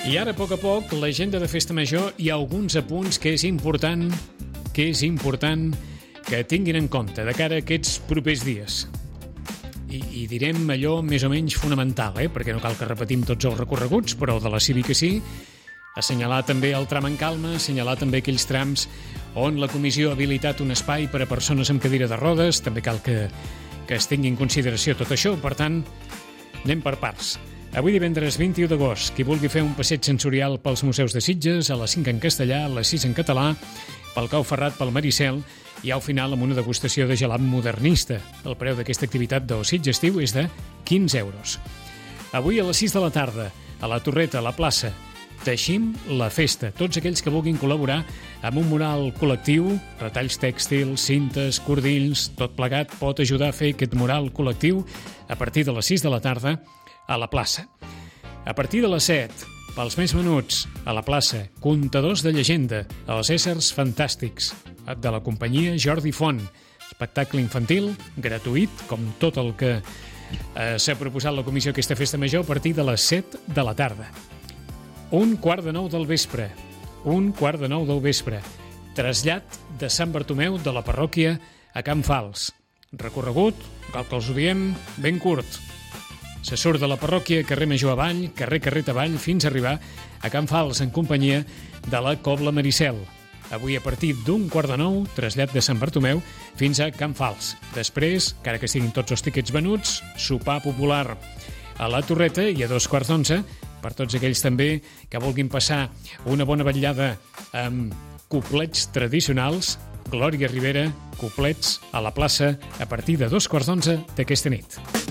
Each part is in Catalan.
I ara, a poc, l'agenda de Festa Major hi ha alguns apunts que és important que tinguin en compte de cara a aquests propers dies. I direm allò més o menys fonamental, perquè no cal que repetim tots els recorreguts, però de la cívica sí. Assenyalar també el tram en calma, assenyalar també aquells trams on la comissió ha habilitat un espai per a persones amb cadira de rodes. També cal que es tingui en consideració tot això. Per tant, anem per parts. Avui divendres 21 d'agost, qui vulgui fer un passeig sensorial pels museus de Sitges, a les 5 en castellà, a les 6 en català, pel Cau Ferrat, pel Maricel, i al final amb una degustació de gelat modernista. El preu d'aquesta activitat del Sitges estiu és de 15 euros. Avui a les 6 de la tarda, a la Torreta, a la plaça, Teixim la festa. Tots aquells que vulguin col·laborar amb un mural col·lectiu, retalls tèxtils, cintes, cordills, tot plegat pot ajudar a fer aquest mural col·lectiu a partir de les 6 de la tarda a la plaça. A partir de les 7, pels més menuts, a la plaça, contadors de llegenda, els éssers fantàstics, de la companyia Jordi Font. Espectacle infantil, gratuït, com tot el que s'ha proposat la comissió aquesta festa major a partir de les 7 de la tarda. 1:45 del vespre. 1:45 del vespre. Trasllat de Sant Bartomeu de la parròquia a Can Fals. Recorregut, cal que els ho diem, ben curt. Se surt de la parròquia, carrer Major avall, carrer Carret avall, fins a arribar a Can Fals en companyia de la Cobla Maricel. Avui a partir d'1:15, trasllat de Sant Bartomeu fins a Can Fals. Després, encara que siguin tots els tiquets venuts, sopar popular a la Torreta i a 2:15, per tots aquells també que vulguin passar una bona vetllada amb coplets tradicionals, Glòria Rivera, coplets a la plaça a partir de 2:15 d'aquesta nit.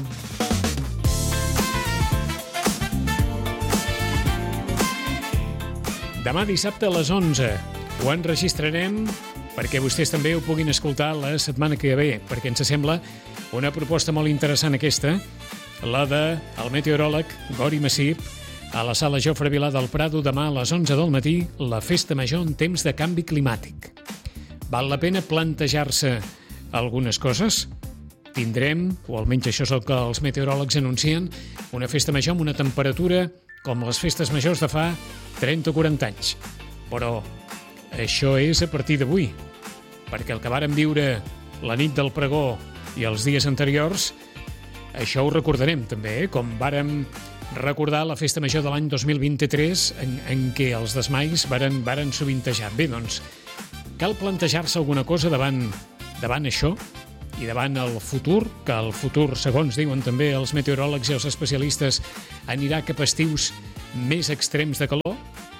Demà dissabte a les 11 ho enregistrarem perquè vostès també ho puguin escoltar la setmana que ve, perquè ens sembla una proposta molt interessant aquesta, la del meteoròleg Gori Massip, a la sala Jofre Vilà del Prado, demà a les 11 del matí, la festa major en temps de canvi climàtic. Val la pena plantejar-se algunes coses? Tindrem, o almenys això és el que els meteoròlegs anuncien, una festa major amb una temperatura com les festes majors de fa 30 o 40 anys. Però això és a partir d'avui, perquè el que vàrem viure la nit del pregó i els dies anteriors, això ho recordarem també, com vàrem recordar la festa major de l'any 2023 en què els desmais varen sovintejar. Bé, doncs, cal plantejar-se alguna cosa davant això i davant el futur, que el futur, segons diuen també els meteoròlegs i els especialistes, anirà cap a estius més extrems de calor.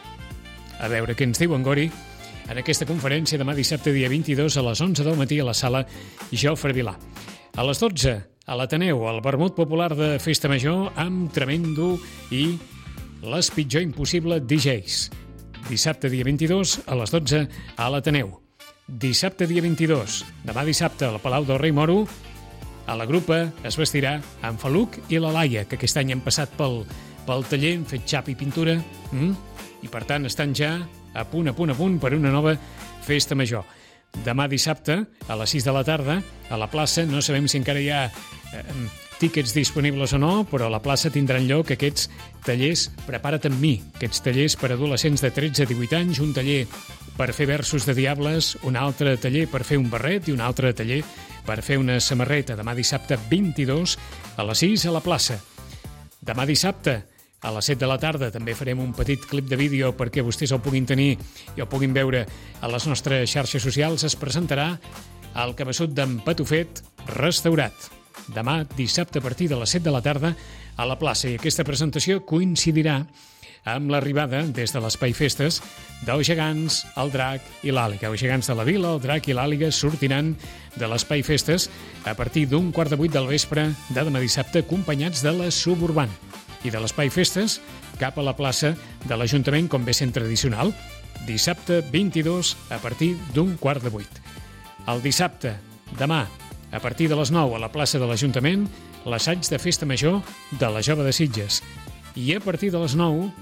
A veure què ens diuen, Gori, en aquesta conferència demà dissabte, dia 22, a les 11 del matí a la sala Jofre Vilà. A les 12, a l'Ateneu, el vermut popular de Festa Major amb Tremendo i l'Espitjor Impossible DJs. Dissabte, dia 22, a les 12, a l'Ateneu. Dissabte, dia 22, demà dissabte, al Palau del Rei Moro, a la grupa es vestirà en Faluc i la Laia, que aquest any han passat pel taller, han fet xap i pintura, i per tant estan ja a punt per una nova festa major. Demà dissabte, a les 6 de la tarda, a la plaça, no sabem si encara hi ha tíquets disponibles o no, però a la plaça tindran lloc aquests tallers Prepara't amb mi, aquests tallers per adolescents de 13 a 18 anys, un taller per fer versos de diables, un altre taller per fer un barret i un altre taller per fer una samarreta. Demà dissabte 22 a les 6 a la plaça. Demà dissabte a les 7 de la tarda també farem un petit clip de vídeo perquè vostès el puguin tenir i el puguin veure a les nostres xarxes socials. Es presentarà el cabeçut d'en Patufet restaurat. Demà dissabte a partir de les 7 de la tarda a la plaça. I aquesta presentació coincidirà amb l'arribada des de l'Espai Festes dels gegants, el drac i l'àliga. Els gegants de la vila, el drac i l'àliga sortiran de l'Espai Festes a partir d'1:15 del vespre de demà dissabte, acompanyats de la Suburbana i de l'Espai Festes cap a la plaça de l'Ajuntament, com ve sent tradicional, dissabte 22 a partir d'7:15. El dissabte, demà, a partir de les 9 a la plaça de l'Ajuntament, l'assaig de Festa Major de la Jove de Sitges. I a partir de les 9,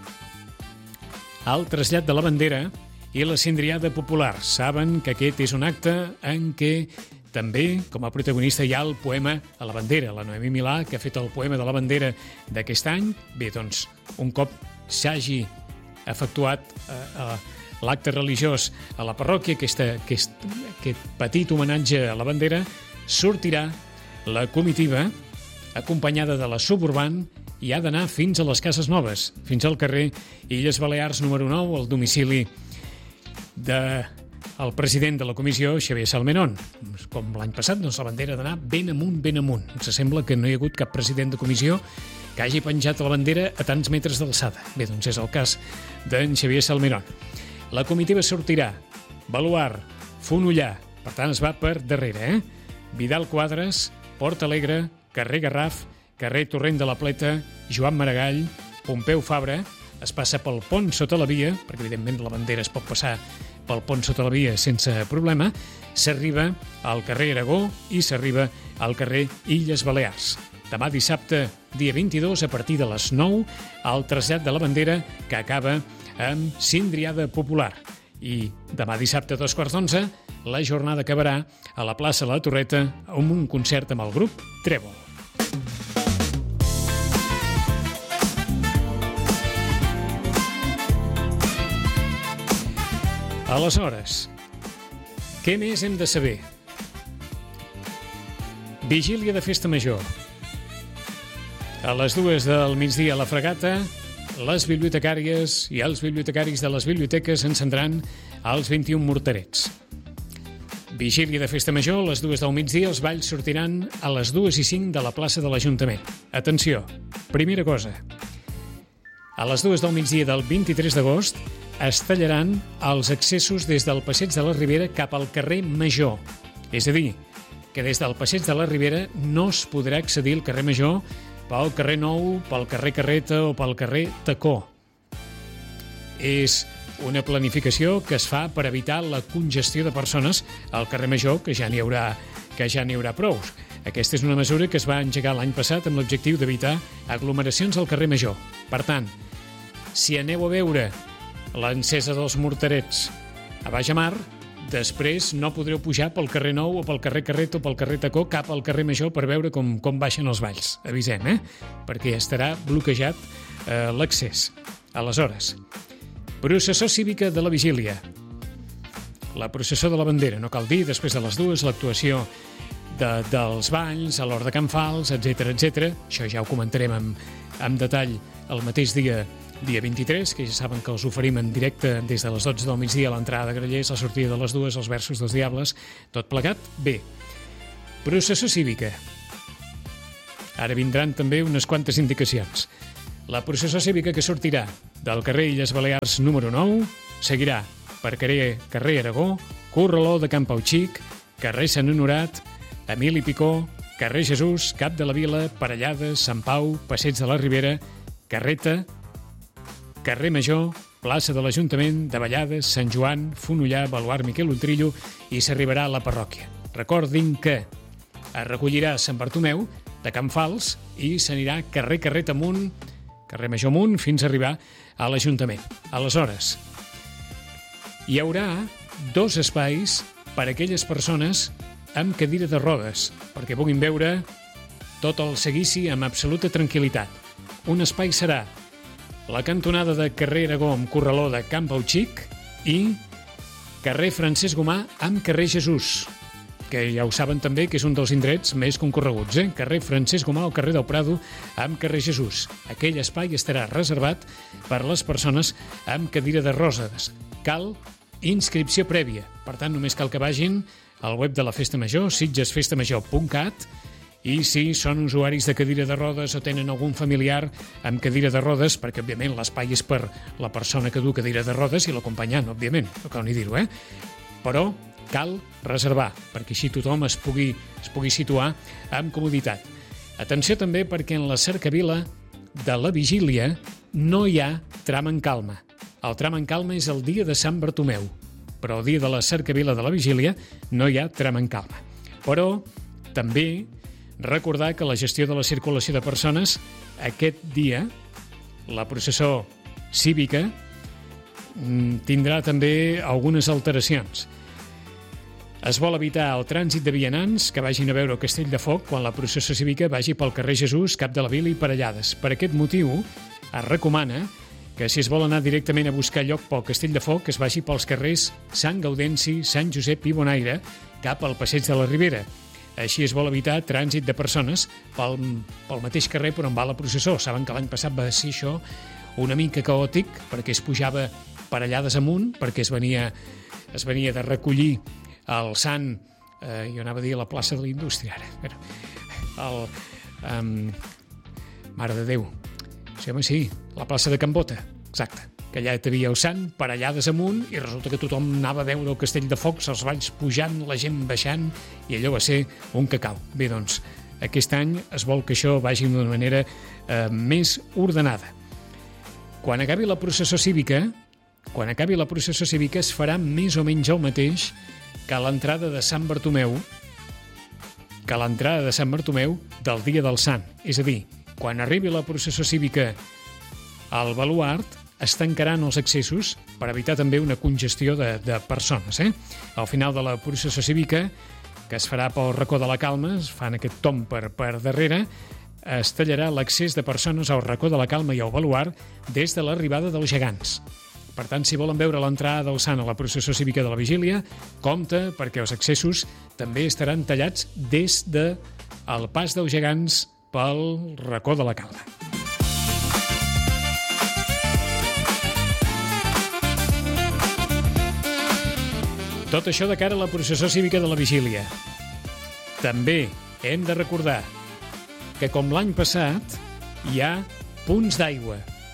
el trasllat de la bandera i la cindriada popular. Saben que aquest és un acte en què també, com a protagonista, hi ha el poema a la bandera, la Noemí Milà, que ha fet el poema de la bandera d'aquest any. Bé, doncs, un cop s'hagi efectuat l'acte religiós a la parròquia, aquest petit homenatge a la bandera, sortirà la comitiva acompanyada de la Suburban i ha d'anar fins a les Cases Noves, fins al carrer Illes Balears número 9, al domicili del president de la comissió, Xavier Salmerón. Com l'any passat, doncs la bandera ha d'anar ben amunt, ben amunt. Ens sembla que no hi ha hagut cap president de comissió que hagi penjat la bandera a tants metres d'alçada. Bé, doncs és el cas d'en Xavier Salmerón. La comitiva sortirà Baluard, Fonollar, per tant es va per darrere, Vidal Quadres, Port Alegre, carrer Garraf, carrer Torrent de la Pleta, Joan Maragall, Pompeu Fabra, es passa pel pont sota la via, perquè evidentment la bandera es pot passar pel pont sota la via sense problema, s'arriba al carrer Aragó i s'arriba al carrer Illes Balears. Demà dissabte, dia 22, a partir de les 9, el trasllat de la bandera que acaba amb cindriada popular. I demà dissabte a 11:15, la jornada acabarà a la plaça La Torreta amb un concert amb el grup Trèvol. Aleshores, què més hem de saber? Vigília de Festa Major. A les 2 del migdia a la Fregata, les bibliotecàries i els bibliotecaris de les biblioteques encendran els 21 morterets. Vigília de Festa Major, a les 2 del migdia, els balls sortiran a les 2:05 de la plaça de l'Ajuntament. Atenció, primera cosa. A les 2 del migdia del 23 d'agost es tallaran els accessos des del Passeig de la Ribera cap al carrer Major. És a dir, que des del Passeig de la Ribera no es podrà accedir al carrer Major pel carrer Nou, pel carrer Carreta o pel carrer Tacó. És una planificació que es fa per evitar la congestió de persones al carrer Major, que ja n'hi haurà prou. Aquesta és una mesura que es va engegar l'any passat amb l'objectiu d'evitar aglomeracions al carrer Major. Per tant, si aneu a veure l'encesa dels morterets a Baix Amar, després no podreu pujar pel carrer Nou o pel carrer Carreta o pel carrer Tacó cap al carrer Major per veure com baixen els balls. Avisem, perquè estarà bloquejat l'accés. Aleshores, processó cívica de la Vigília. La processó de la bandera, no cal dir, després de les 2, l'actuació dels balls, a l'hort de Can Fals, etc. Això ja ho comentarem amb detall el mateix dia 23, que ja saben que els oferim en directe des de les 12 del migdia a l'entrada de Grallers, la sortida de les 2, els versos dels Diables, tot plegat. Bé, processó cívica. Ara vindran també unes quantes indicacions. La processó cívica que sortirà del carrer Illes Balears número 9 seguirà per carrer Aragó, Corraló de Can Pau Xic, carrer Sant Honorat, Emili Picó, carrer Jesús, Cap de la Vila, Parellades, Sant Pau, Passeig de la Ribera, Carreta, carrer Major, plaça de l'Ajuntament, de Vallades, Sant Joan, Fonollar, Baluard, Miquel Utrillo i s'arribarà a la parròquia. Recordin que es recollirà Sant Bartomeu de Can Fals i s'anirà carrer Carreta amunt, carrer Major amunt, fins a arribar a l'Ajuntament. Aleshores, hi haurà 2 espais per a aquelles persones amb cadira de rodes, perquè puguin veure tot el seguici amb absoluta tranquil·litat. Un espai serà la cantonada de carrer Aragó amb Corraló de Can Pau Xic i carrer Francesc Gomà amb carrer Jesús, que ja ho saben també que és un dels indrets més concorreguts, carrer Francesc Gomà o carrer del Prado amb carrer Jesús. Aquell espai estarà reservat per les persones amb cadira de rodes. Cal inscripció prèvia, per tant només cal que vagin al web de la Festa Major, sitgesfestamajor.cat, i si són usuaris de cadira de rodes o tenen algun familiar amb cadira de rodes, perquè òbviament l'espai és per la persona que du cadira de rodes i l'acompanyant, òbviament, no cal ni dir-ho, però cal reservar, perquè així tothom es pugui situar amb comoditat. Atenció també perquè en la cercavila de la Vigília no hi ha tram en calma. El tram en calma és el dia de Sant Bartomeu, però el dia de la cercavila de la Vigília no hi ha tram en calma. Però també recordar que la gestió de la circulació de persones aquest dia, la processó cívica, tindrà també algunes alteracions. Es vol evitar el trànsit de vianants que vagin a veure el Castell de Foc quan la processó cívica vagi pel carrer Jesús, Cap de la Vila i Parellades. Per aquest motiu, es recomana que si es vol anar directament a buscar lloc pel Castell de Foc, es vagi pels carrers Sant Gaudenci, Sant Josep i Bonaire, cap al Passeig de la Ribera. Així es vol evitar trànsit de persones pel mateix carrer per on va la processó. Saben que l'any passat va ser això una mica caòtic, perquè es pujava per allà desamunt, perquè es venia de recollir el sant, jo anava a dir a la plaça de la Indústria ara, Mare de Déu, sí, la plaça de Can Bota, exacte, que allà havia el sant per allà desamunt i resulta que tothom anava a veure el Castell de Foc, els valls pujant, la gent baixant, i allò va ser un cacau. Bé, doncs, aquest any es vol que això vagi d'una manera més ordenada. Quan acabi la processó cívica es farà més o menys el mateix que l'entrada de Sant Bartomeu, del dia del Sant. És a dir, quan arribi la processó cívica al baluard, es tancaran els accessos per evitar també una congestió de persones. Al final de la processó cívica, que es farà pel racó de la Calma, es fan aquest tomb per darrere, es tallarà l'accés de persones al racó de la Calma i al baluard des de l'arribada dels gegants. Per tant, si volen veure l'entrada del sant a la processó cívica de la Vigília, compte, perquè els accessos també estaran tallats des del pas dels gegants pel racó de la Calma. Tot això de cara a la processó cívica de la Vigília. També hem de recordar que, com l'any passat, hi ha punts d'aigua.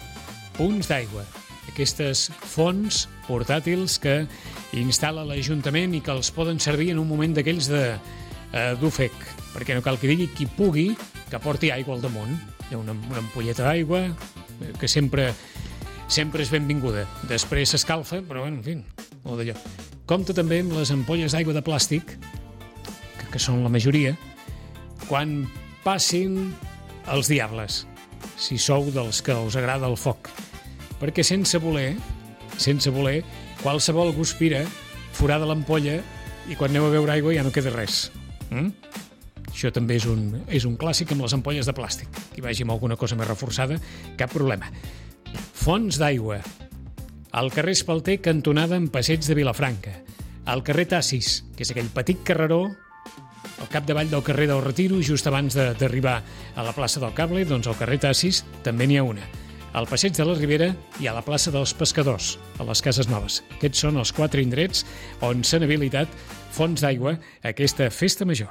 Aquestes fonts portàtils que instal·la l'Ajuntament i que els poden servir en un moment d'aquells d'ofec. Perquè no cal que digui qui pugui que porti aigua al damunt. Hi ha una ampolleta d'aigua que sempre és benvinguda. Després s'escalfa, però en fi, molt d'allò. Compte també amb les ampolles d'aigua de plàstic, que són la majoria, quan passin els diables, si sou dels que us agrada el foc. Perquè sense voler, qualsevol guspira forada l'ampolla i quan aneu a beure aigua ja no queda res. Això també és un clàssic amb les ampolles de plàstic. Qui vagi amb alguna cosa més reforçada, cap problema. Fonts d'aigua. Al carrer Espalter, cantonada en Passeig de Vilafranca. Al carrer Tassis, que és aquell petit carreró, al capdavall del carrer del Retiro, just abans d'arribar a la plaça del Cable, doncs al carrer Tassis també n'hi ha una. Al Passeig de la Ribera i a la plaça dels Pescadors, a les Cases Noves. Aquests són els 4 indrets on s'han habilitat fonts d'aigua a aquesta festa major.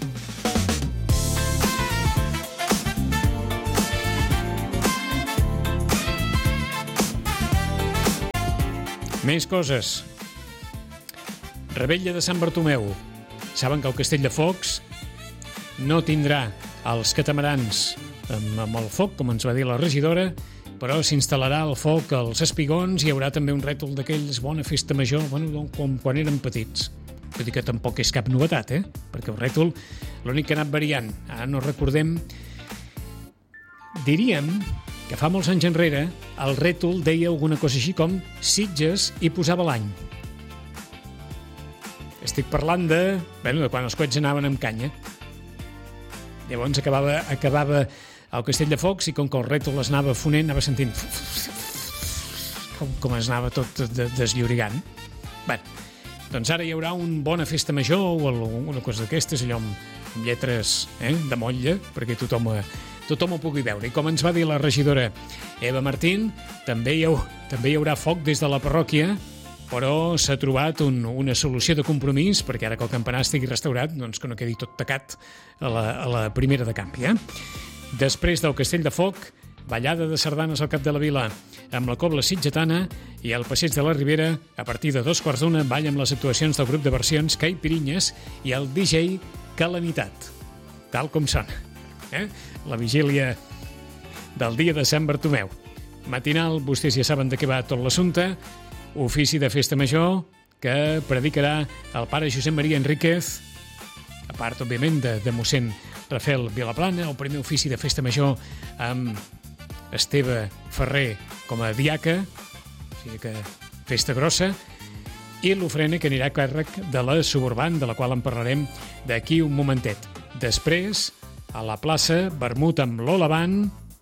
Més coses. Revetlla de Sant Bartomeu. Saben que el Castell de Focs no tindrà els catamarans amb el foc, com ens va dir la regidora, però s'instal·larà el foc als espigons i hi haurà també un rètol d'aquells, bona festa major, com quan eren petits. Vull dir que tampoc és cap novetat, perquè el rètol, l'únic que ha anat variant, ara no recordem, diríem que fa molts anys enrere el rètol deia alguna cosa així com Sitges i posava l'any. Estic parlant de quan els coets anaven amb canya. Llavors acabava el Castell de Focs i com que el rètol es anava fonent, anava sentint com es anava tot desllorigant. Doncs ara hi haurà un bona festa major o alguna cosa d'aquestes, allò amb lletres de motlle, perquè tothom ho pugui veure. I com ens va dir la regidora Eva Martín, també hi haurà foc des de la parròquia, però s'ha trobat una solució de compromís, perquè ara que el campanar estigui restaurat, doncs que no quedi tot tacat a la primera de Campi. Després del Castell de Foc, ballada de sardanes al cap de la vila amb la cobla sitgetana i al Passeig de la Ribera, a partir de 2:15, ball amb les actuacions del grup de versions Caipirinyes i el DJ Calamitat, tal com sona. La vigília del dia de Sant Bartomeu. Matinal, vostès ja saben de què va tot l'assumpte, ofici de festa major que predicarà el pare Josep Maria Enríquez, a part, òbviament, de mossèn Rafael Vilaplana, el primer ofici de festa major amb Esteve Ferrer com a diaca, o sigui que festa grossa, i l'ofrena que anirà a càrrec de la Suburban, de la qual en parlarem d'aquí un momentet. Després, a la plaça, vermut amb l'Ola Band,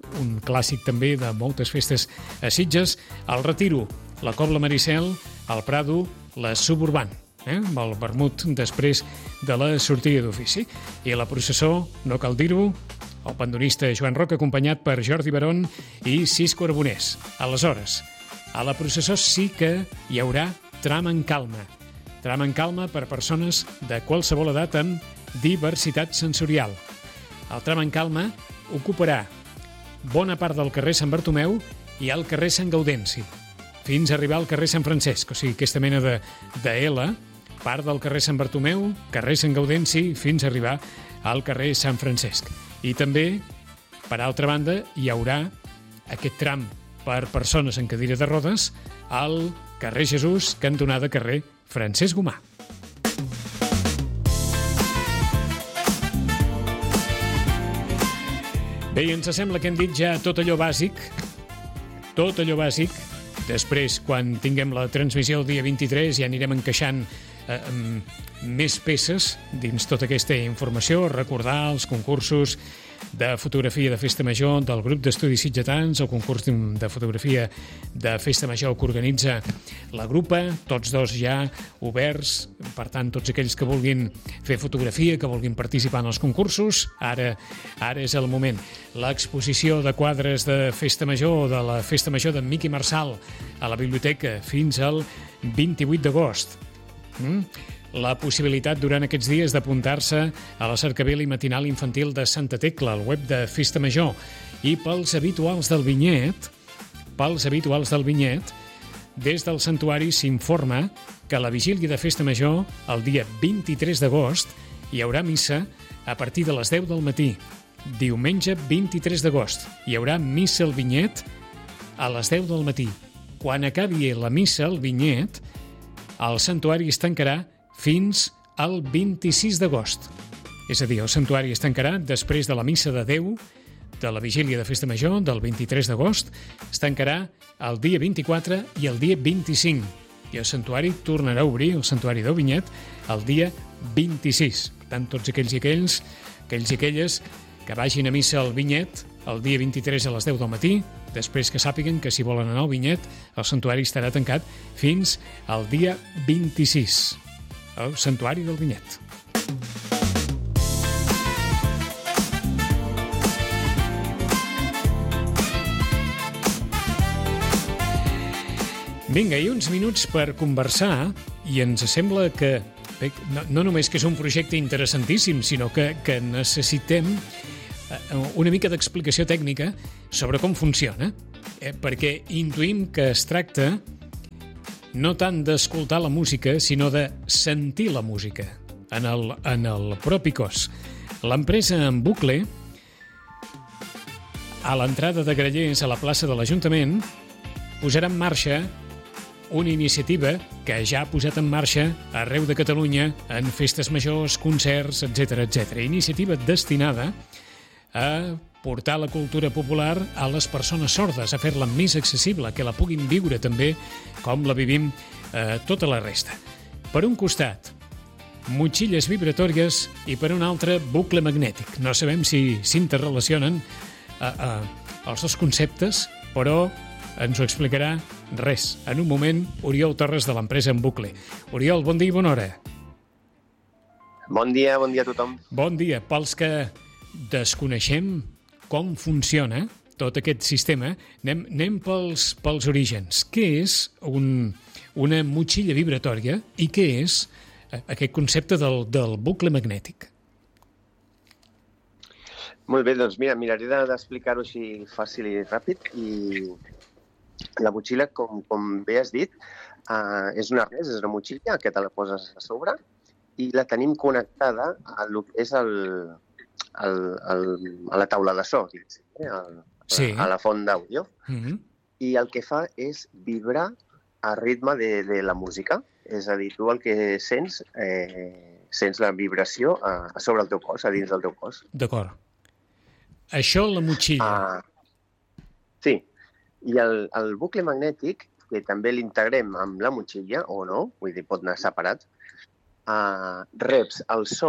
un clàssic també de moltes festes a Sitges, el Retiro, la Cobla Maricel, el Prado, la Suburban, amb el vermut després de la sortida d'ofici. I la processó, no cal dir-ho, el pandonista Joan Roca, acompanyat per Jordi Barón i Cisco Arbonés. Aleshores, a la processó sí que hi haurà tram en calma. Tram en calma per persones de qualsevol edat amb diversitat sensorial. El tram en calma ocuparà bona part del carrer Sant Bartomeu i el carrer Sant Gaudenci, fins a arribar al carrer Sant Francesc, o sigui, aquesta mena de L, part del carrer Sant Bartomeu, carrer Sant Gaudenci, fins a arribar al carrer Sant Francesc. I també, per altra banda, hi haurà aquest tram per persones en cadira de rodes al carrer Jesús, cantonada carrer Francesc Gomà. Bé, i ens sembla que hem dit ja tot allò bàsic. Després, quan tinguem la transmissió el dia 23, ja anirem encaixant més peces dins tota aquesta informació, recordar els concursos de fotografia de Festa Major del grup d'estudis sitgetans, el concurs de fotografia de Festa Major que organitza la grupa, tots dos ja oberts, per tant, tots aquells que vulguin fer fotografia, que vulguin participar en els concursos, ara és el moment. L'exposició de quadres de Festa Major, de la Festa Major d'en Miqui Marçal, a la biblioteca fins al 28 d'agost. La possibilitat durant aquests dies d'apuntar-se a la cercavila i matinal infantil de Santa Tecla, al web de Festa Major. I pels habituals del vinyet, des del santuari s'informa que a la vigília de Festa Major, el dia 23 d'agost, hi haurà missa a partir de les 10 del matí. Diumenge 23 d'agost hi haurà missa al vinyet a les 10 del matí. Quan acabi la missa al vinyet, el santuari es tancarà fins al 26 d'agost. És a dir, el santuari es tancarà després de la missa de Déu, de la vigília de Festa Major, del 23 d'agost, es tancarà el dia 24 i el dia 25. I el santuari tornarà a obrir, el santuari del Vinyet, el dia 26. Per tant, tots aquells i aquelles que vagin a missa al Vinyet el dia 23 a les 10 del matí, després que sàpiguen que si volen anar al Vinyet, el santuari estarà tancat fins al dia 26. El santuari del Vinyet. Vinga, i uns minuts per conversar, i ens sembla que no només que és un projecte interessantíssim, sinó que necessitem una mica d'explicació tècnica sobre com funciona, perquè intuïm que es tracta no tant d'escoltar la música, sinó de sentir la música en el propi cos. L'empresa En Bucle, a l'entrada de Grallers a la plaça de l'Ajuntament, posarà en marxa una iniciativa que ja ha posat en marxa arreu de Catalunya en festes majors, concerts, etc. Iniciativa destinada a portar la cultura popular a les persones sordes, a fer-la més accessible, que la puguin viure també com la vivim tota la resta. Per un costat, motxilles vibratòries i per un altre, bucle magnètic. No sabem si s'interrelacionen els dos conceptes, però ens ho explicarà en un moment, Oriol Torres de l'empresa En Bucle. Oriol, bon dia i bona hora. Bon dia a tothom. Bon dia. Pels que desconeixem com funciona tot aquest sistema, anem pels orígens. Què és una motxilla vibratòria i què és aquest concepte del bucle magnètic? Molt bé, doncs mira, miraré d'explicar-ho així fàcil i ràpid. I la motxilla, com bé has dit, és un arnès, és una motxilla que te la poses a sobre i la tenim connectada a lo que és a la taula de so, a la font d'àudio. I el que fa és vibrar a ritme de la música. És a dir, tu el que sents la vibració a sobre el teu cos, a dins del teu cos. D'acord. Això, la motxilla. Sí. I el bucle magnètic, que també l'integrem amb la motxilla, o no, vull dir, pot anar separat, reps el so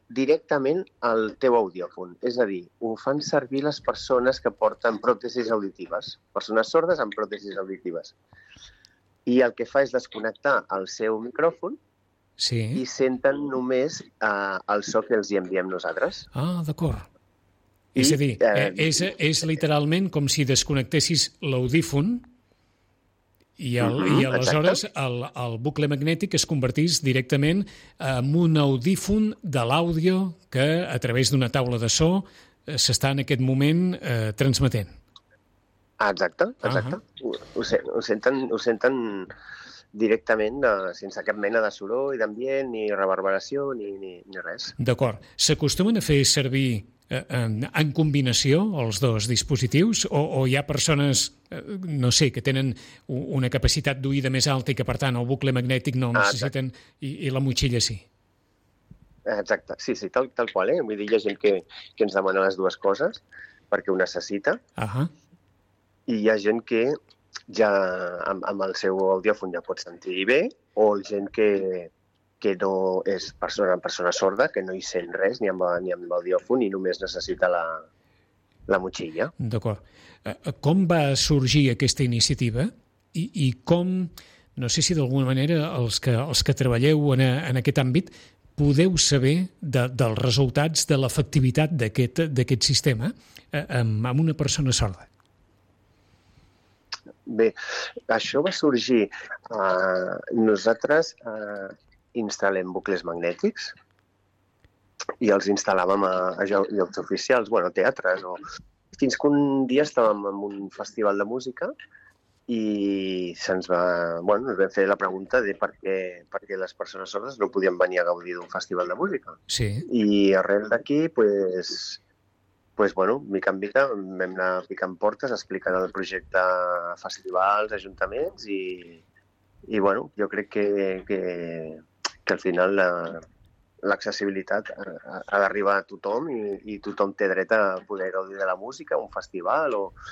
directament al teu audiòfon. És a dir, ho fan servir les persones que porten pròtesis auditives, persones sordes amb pròtesis auditives. I el que fa és desconnectar el seu micròfon i senten només el so que els hi enviem nosaltres. Ah, d'acord. És a dir, és literalment com si desconnectessis l'audífon i aleshores el bucle magnètic es convertís directament en un audífon de l'àudio que a través d'una taula de so s'està en aquest moment transmetent. Exacte. Ho senten directament sense cap mena de soroll, d'ambient, ni reverberació, ni res. D'acord. S'acostumen a fer servir en combinació els dos dispositius o hi ha persones, no sé, que tenen una capacitat d'oïda més alta i que, per tant, el bucle magnètic no el necessiten i la motxilla sí? Exacte, sí, tal qual, eh? Vull dir, hi ha gent que ens demana les dues coses perquè ho necessita i hi ha gent que ja amb el seu audiòfon ja pot sentir bé o gent que no és persona sorda, que no hi sent res ni amb l'audiòfon i només necessita la motxilla. D'acord. Com va sorgir aquesta iniciativa i com, no sé si d'alguna manera els que treballeu en aquest àmbit podeu saber dels resultats de l'efectivitat d'aquest sistema amb una persona sorda? Bé, això va sorgir... Nosaltres instal·lem bucles magnètics i els instal·làvem a llocs oficials, teatres, fins que un dia estàvem en un festival de música i ens vam fer la pregunta de per què les persones sordes no podien venir a gaudir d'un festival de música. Sí. I arrel d'aquí, mica en mica vam anar picant portes, explicant el projecte a festivals, ajuntaments i jo crec que al final l'accessibilitat ha d'arribar a tothom i tothom té dret a poder gaudir de la música, un festival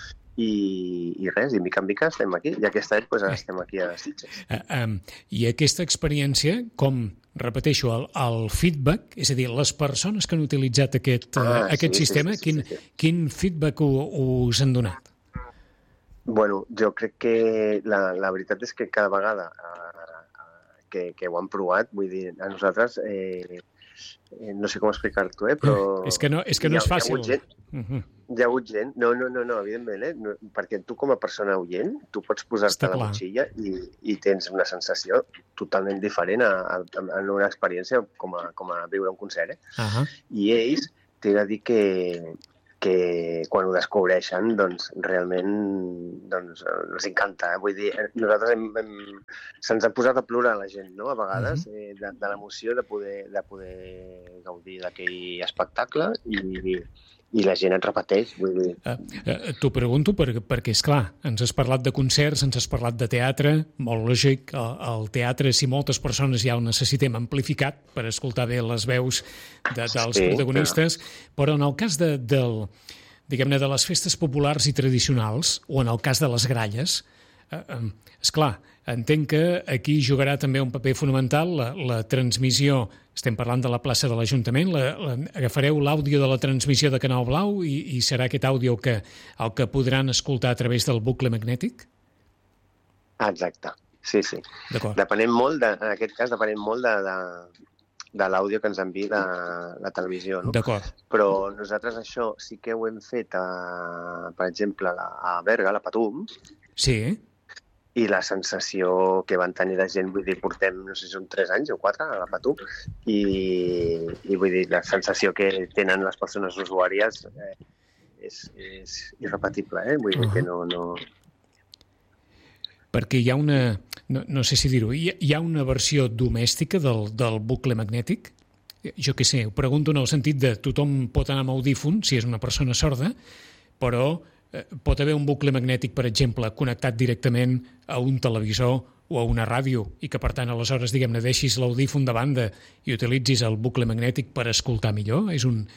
i res, i mica en mica estem aquí. I aquest any estem aquí a Sitges. I aquesta experiència, com, repeteixo, el feedback, és a dir, les persones que han utilitzat aquest sistema, quin feedback us han donat? Bueno, jo crec que la veritat és que cada vegada que ho han provat, vull dir, a nosaltres, no sé com explicar-t'ho, però... És que no és fàcil. Hi ha hagut gent, no, evidentment, perquè tu com a persona oient, tu pots posar-te la motxilla i tens una sensació totalment diferent en una experiència com a viure un concert, I ells, t'he de dir que quan ho descobreixen, doncs, realment els encanta. Vull dir, nosaltres se'ns ha posat a plorar la gent, no?, a vegades, de l'emoció de poder gaudir d'aquell espectacle i la gent et repeteix. Vull dir... T'ho pregunto perquè, esclar, ens has parlat de concerts, ens has parlat de teatre, molt lògic, el teatre, si moltes persones ja ho necessitem amplificat per escoltar bé les veus dels protagonistes, però en el cas diguem-ne, de les festes populars i tradicionals, o en el cas de les gralles, esclar, entenc que aquí jugarà també un paper fonamental la transmissió. Estem parlant de la plaça de l'Ajuntament, agafareu l'àudio de la transmissió de Canal Blau i serà aquest àudio el que podran escoltar a través del bucle magnètic? Exacte, sí. Depenem molt, en aquest cas, depenem molt de l'àudio que ens envia la televisió, no? D'acord. Però nosaltres això sí que ho hem fet, per exemple, a Berga, a la Patum. Sí. I la sensació que van tenir de gent, vull dir, portem, no sé si són 3 anys o 4 a la Patum, i vull dir, la sensació que tenen les persones usuàries és irrepetible, Vull dir que no... Perquè hi ha una, no sé si dir-ho, hi ha una versió domèstica del bucle magnètic? Jo què sé, ho pregunto en el sentit de tothom pot anar amb audífon, si és una persona sorda, però pot haver un bucle magnètic, per exemple, connectat directament a un televisor o a una ràdio i que, per tant, aleshores, diguem-ne, deixis l'audífon de banda i utilitzis el bucle magnètic per escoltar millor? És un...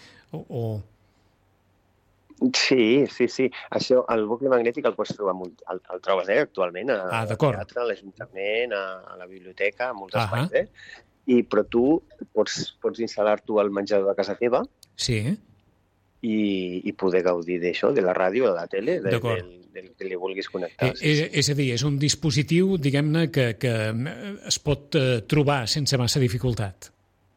Sí. Això, el bucle magnètic el pots trobar el trobes actualment al teatre, a l'Ajuntament, a la biblioteca, a molts espais, però tu pots instal·lar-t'ho al menjador de casa teva i poder gaudir d'això, de la ràdio, de la tele, del que li vulguis connectar. És a dir, és un dispositiu, diguem-ne, que es pot trobar sense massa dificultat.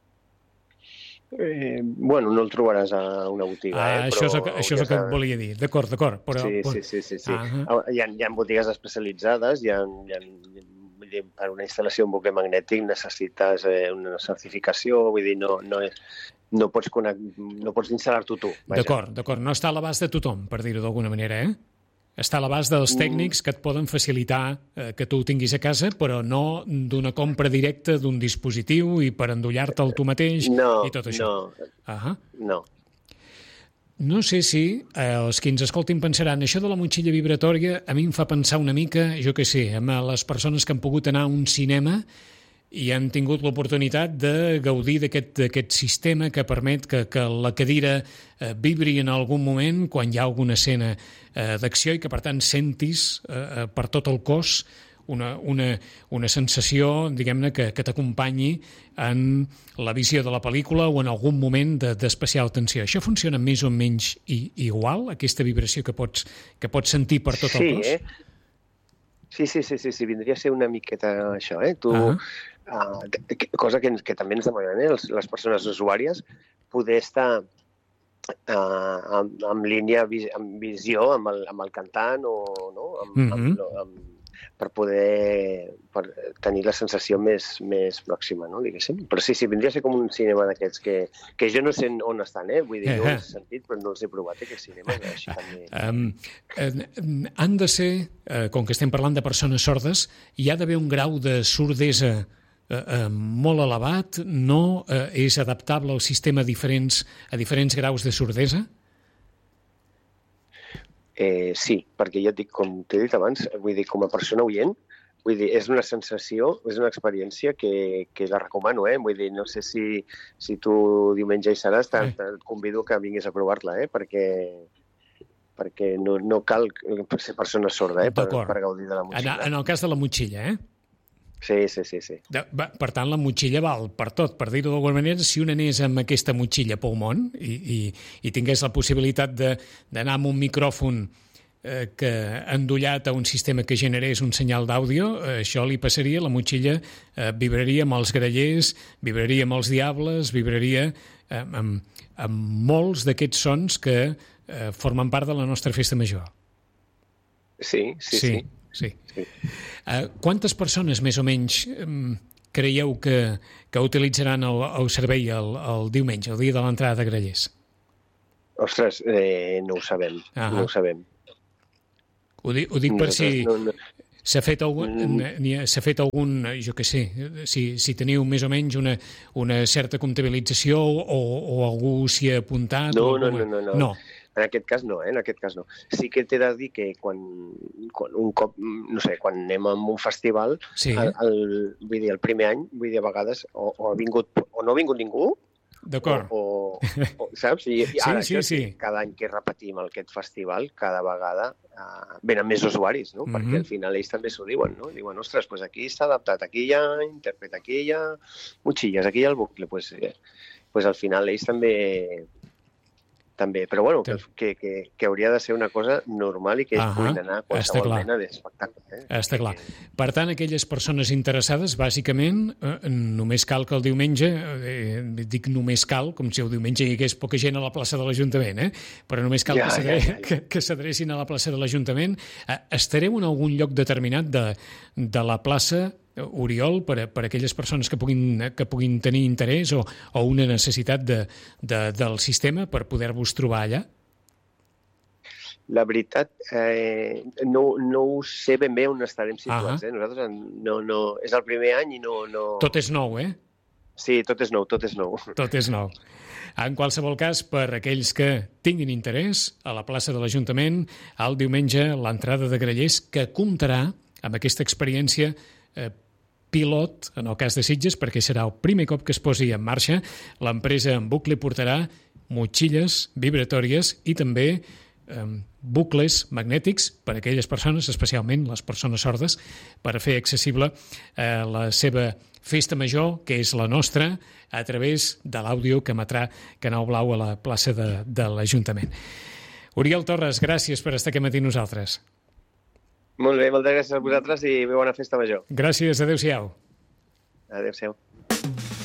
Bueno, no el trobaràs a una botiga. Això és el que et volia dir. D'acord. Sí. Hi ha botigues especialitzades, per una instal·lació en bucle magnètic necessites una certificació, vull dir, no pots instal·lar-t'ho tu. D'acord, no està a l'abast de tothom, per dir-ho d'alguna manera, Està a l'abast dels tècnics que et poden facilitar que tu ho tinguis a casa, però no d'una compra directa d'un dispositiu i per endollar-te'l tu mateix i tot això. No. No sé si els que ens escoltin pensaran això de la motxilla vibratòria a mi em fa pensar una mica, jo què sé, amb les persones que han pogut anar a un cinema i han tingut l'oportunitat de gaudir d'aquest sistema que permet que la cadira vibri en algun moment quan hi ha alguna escena d'acció i que, per tant, sentis per tot el cos una sensació, diguem-ne, que t'acompanyi en la visió de la pel·lícula o en algun moment d'especial tensió. Això funciona més o menys igual, aquesta vibració que pots sentir per tot el cos? Sí, vindria a ser una miqueta això, cosa que també ens demanen les persones usuàries, poder estar en línia, en visió amb el cantant per poder tenir la sensació més pròxima, diguéssim. Però sí, vindria a ser com un cinema d'aquests que jo no sé on estan, vull dir, no ho he sentit, però no els he provat, aquests cinemes, així també. Han de ser, com que estem parlant de persones sordes, hi ha d'haver un grau de sordesa molt elevat, no és adaptable al sistema a diferents graus de sordesa? Sí, perquè jo et dic, com t'he dit abans, vull dir, com a persona oient, vull dir, és una sensació, és una experiència que la recomano, vull dir, no sé si tu diumenge hi seràs, et convido que vinguis a provar-la, perquè no cal ser persona sorda, per gaudir de la motxilla. En el cas de la motxilla, Sí. Per tant, la motxilla val per tot, per dir-ho d'alguna manera. Si un anés amb aquesta motxilla pel món i tingués la possibilitat d'anar amb un micròfon que endollat a un sistema que generés un senyal d'àudio, això li passaria, la motxilla vibraria amb els grallers, vibraria amb els diables, vibraria amb molts d'aquests sons que formen part de la nostra festa major. Sí. Quantes persones, més o menys, creieu que utilitzaran el servei el diumenge, el dia de l'entrada de Grallers? Ostres, no ho sabem. No ho sabem. Ho dic per si s'ha fet algun, jo què sé, si teniu més o menys una certa comptabilització o algú s'hi ha apuntat? No. En aquest cas no. Sí que t'he de dir que quan un cop, no sé, quan anem a un festival, vull dir, el primer any, vull dir, a vegades o no ha vingut ningú, d'acord. Saps? I ara, sí. Cada any que repetim aquest festival, cada vegada venen més usuaris, no? Perquè al final ells també s'ho diuen, no? Diuen, ostres, doncs aquí està adaptat, aquí hi ha intèrpret, aquí hi ha motxilles, aquí hi ha el bucle. Doncs al final ells també, però bueno, que hauria de ser una cosa normal i que ells puguin anar a qualsevol mena d'espectacle. Està clar. Per tant, aquelles persones interessades, bàsicament, només cal que el diumenge, dic només cal, com si el diumenge hi hagués poca gent a la plaça de l'Ajuntament, però només cal que s'adrecin a la plaça de l'Ajuntament. Estareu en algun lloc determinat de la plaça, Oriol, per a aquelles persones que puguin tenir interès o una necessitat del sistema per poder-vos trobar allà? La veritat, no ho sé ben bé on estarem situats. Nosaltres és el primer any i no... Tot és nou, Sí, tot és nou. Tot és nou. En qualsevol cas, per aquells que tinguin interès, a la plaça de l'Ajuntament, el diumenge, l'entrada de Grallers, que comptarà amb aquesta experiència pilot, en el cas de Sitges, perquè serà el primer cop que es posi en marxa. L'empresa en bucle portarà motxilles vibratòries i també bucles magnètics per a aquelles persones, especialment les persones sordes, per fer accessible la seva Festa Major, que és la nostra, a través de l'àudio que emetrà Canal Blau a la plaça de l'Ajuntament. Oriol Torres, gràcies per estar aquí matí nosaltres. Molt bé, moltes gràcies a vosaltres i bona festa major. Gràcies, adéu-siau. Adéu-siau.